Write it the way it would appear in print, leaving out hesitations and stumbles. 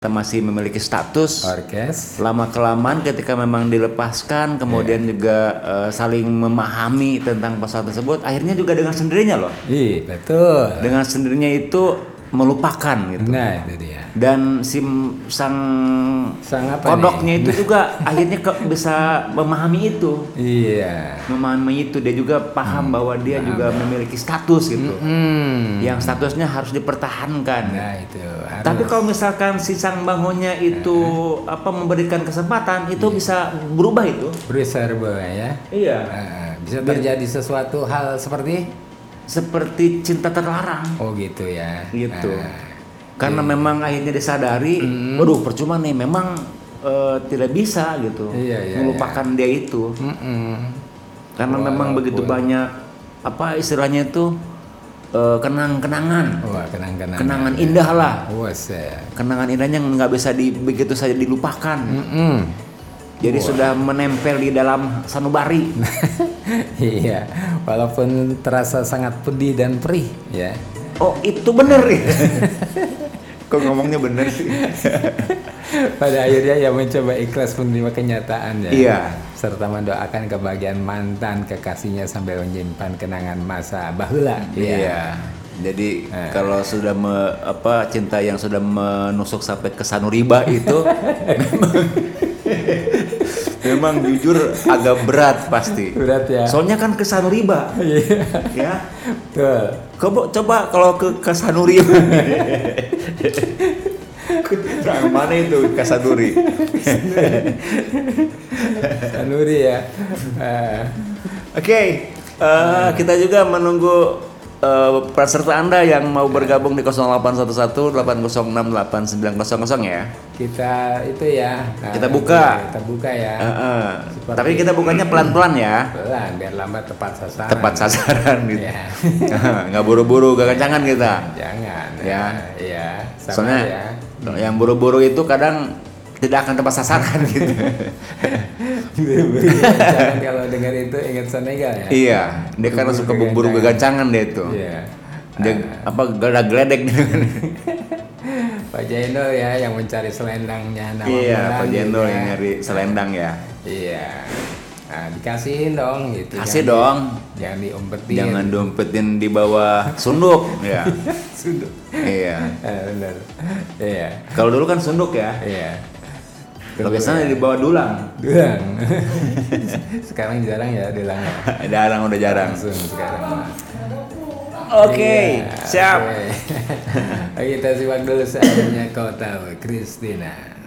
masih memiliki status. Orkes. Lama-kelamaan ketika memang dilepaskan, kemudian juga saling memahami tentang pasal tersebut, akhirnya juga dengan sendirinya loh. Iya, betul. Dengan sendirinya itu melupakan gitu. Nah, itu dia. Dan sang kodoknya itu juga akhirnya bisa memahami itu. Iya. Memahami itu, dia juga paham bahwa dia juga memiliki status gitu. Yang statusnya harus dipertahankan. Nah, itu. Harus. Tapi kalau misalkan si sang bangonya itu memberikan kesempatan, itu bisa berubah itu. Berubah ya. Iya. Bisa terjadi sesuatu hal seperti cinta terlarang. Oh gitu ya. Gitu. Karena memang akhirnya disadari, waduh percuma nih, memang tidak bisa gitu melupakan dia itu. Karena memang begitu banyak istilahnya itu kenangan indah lah. Kenangan indahnya nggak bisa begitu saja dilupakan. Jadi sudah menempel di dalam sanubari. Iya, walaupun terasa sangat pedih dan perih ya. Oh, itu benar ya. Kok ngomongnya benar sih? Pada akhirnya ya mencoba ikhlas menerima kenyataan ya. Iya. Serta mendoakan kebahagiaan mantan kekasihnya sambil menyimpan kenangan masa bahula. Iya. Jadi kalau sudah cinta yang sudah menusuk sampai ke sanuriba itu memang jujur agak berat pasti. Berat ya. Soalnya kan ke sanuriba. Ya. Betul. Coba kalau ke sanuriba. Mana itu Kasaduri? Sanuri ya. Oke, kita juga menunggu peserta Anda yang mau bergabung di 0811 806 8900 ya. Kita itu ya. Kita buka. Kita buka ya. Tapi kita bukanya pelan-pelan ya. Pelan, biar lambat tepat sasaran. Tepat sasaran gitu. Ya. Nggak buru-buru, gak kencangan kita. Jangan. Ya. Iya. Soalnya ya. yang buru-buru itu kadang tidak akan tepat sasaran gitu. Jangan kalau dengar itu ingat Senegal ya. Iya, dia karena suka buru kegancangan dia itu. Iya. Dia geledek dengan Pak Jendol ya yang mencari selendangnya nama Iya, bulan, Pak Jendol ya. yang nyari selendang ya. Iya. Nah, dikasihin dong gitu. Kasih dong. Jangan diumpetin. Jangan diumpetin di bawah sunduk ya. Sunduk. Iya. Benar. Iya. Kalau dulu kan sunduk ya. Iya. Kalau biasanya di bawah dulang. Dulang. Sekarang jarang ya dulang. Jarang, udah jarang. Langsung sekarang. Oke, Iya, siap. Oke. Kita simak dulu seandainya kau tahu, Christina.